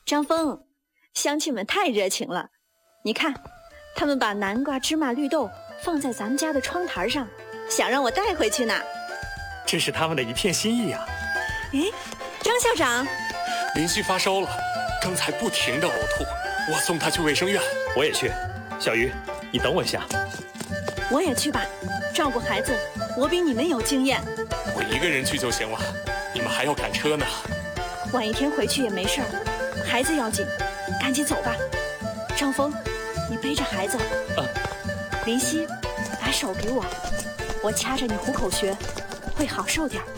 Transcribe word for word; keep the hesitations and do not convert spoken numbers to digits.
张峰，乡亲们太热情了，你看，他们把南瓜、芝麻、绿豆放在咱们家的窗台上，想让我带回去呢。 这是他们的一片心意啊。 哎，张校长， 林夕发烧了，刚才不停地呕吐，我送他去卫生院。 我也去。小鱼，你等我一下。 我也去吧，照顾孩子，我比你们有经验。 我一个人去就行了，你们还要赶车呢。 晚一天回去也没事儿，孩子要紧，赶紧走吧。张峰，你背着孩子。 啊。 林夕，把手给我，我掐着你虎口穴，会好受点儿。